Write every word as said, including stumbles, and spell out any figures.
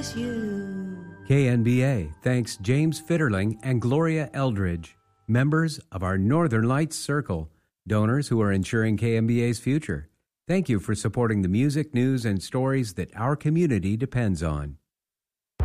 miss you. K N B A thanks James Fitterling and Gloria Eldridge, members of our Northern Lights Circle, donors who are ensuring K N B A's future. Thank you for supporting the music, news, and stories that our community depends on.